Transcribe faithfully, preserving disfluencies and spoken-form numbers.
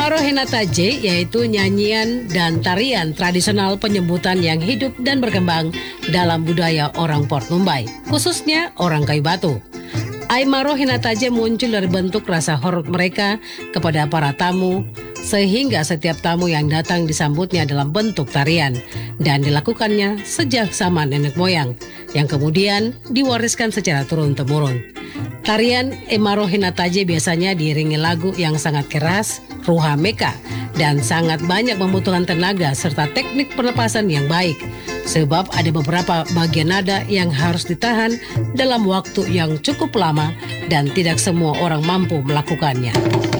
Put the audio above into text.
Emarohenataje yaitu nyanyian dan tarian tradisional penyebutan yang hidup dan berkembang dalam budaya orang Port Mumbai, khususnya orang kayu batu. Emarohenataje muncul dari bentuk rasa hormat mereka kepada para tamu, sehingga setiap tamu yang datang disambutnya dalam bentuk tarian dan dilakukannya sejak zaman nenek moyang yang kemudian diwariskan secara turun-temurun. Tarian Emarohenataje biasanya diiringi lagu yang sangat keras, ruha meka, dan sangat banyak membutuhkan tenaga serta teknik perlepasan yang baik, sebab ada beberapa bagian nada yang harus ditahan dalam waktu yang cukup lama dan tidak semua orang mampu melakukannya.